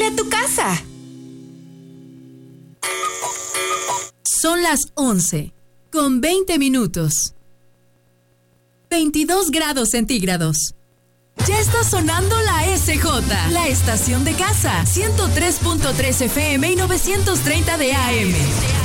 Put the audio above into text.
Huele a tu casa. Son las 11:20. 22 grados centígrados. Ya está sonando la SJ, la estación de casa, 103.3 FM y 930 de AM.